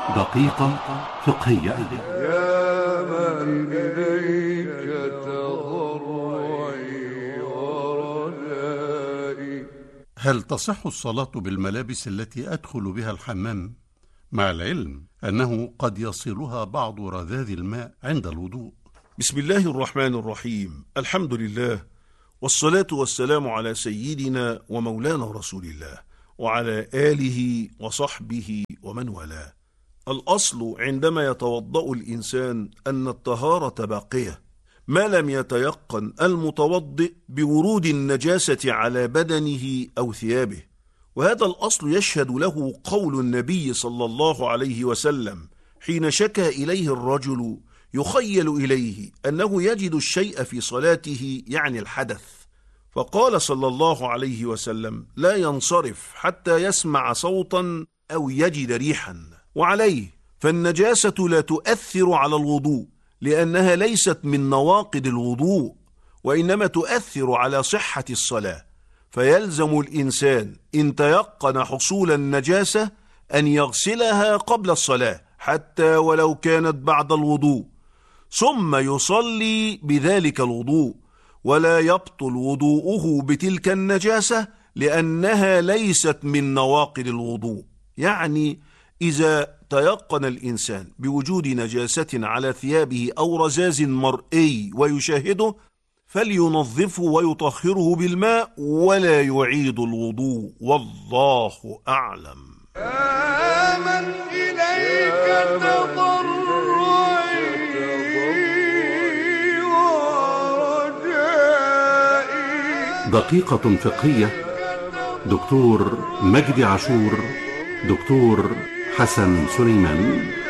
دقيقة فقهية. يا من إليك تضرعي ورجائي. هل تصح الصلاة بالملابس التي أدخل بها الحمام؟ مع العلم أنه قد يصلها بعض رذاذ الماء عند الوضوء. بسم الله الرحمن الرحيم. الحمد لله، والصلاة والسلام على سيدنا ومولانا رسول الله وعلى آله وصحبه ومن والاه. الأصل عندما يتوضأ الإنسان أن الطهارة باقية ما لم يتيقن المتوضئ بورود النجاسة على بدنه أو ثيابه، وهذا الأصل يشهد له قول النبي صلى الله عليه وسلم حين شكى إليه الرجل يخيل إليه أنه يجد الشيء في صلاته، يعني الحدث، فقال صلى الله عليه وسلم: لا ينصرف حتى يسمع صوتا أو يجد ريحا. وعليه فالنجاسة لا تؤثر على الوضوء لأنها ليست من نواقض الوضوء، وإنما تؤثر على صحة الصلاة، فيلزم الإنسان إن تيقن حصول النجاسة أن يغسلها قبل الصلاة حتى ولو كانت بعد الوضوء، ثم يصلي بذلك الوضوء، ولا يبطل وضوءه بتلك النجاسة لأنها ليست من نواقض الوضوء. يعني إذا تيقن الإنسان بوجود نجاسة على ثيابه أو رذاذ مرئي ويشاهده فلينظفه ويطهره بالماء ولا يعيد الوضوء، والله أعلم. من إليك تضرعي ورجائي. دقيقة فقهية. دكتور مجدي عاشور، دكتور حسن سليمان.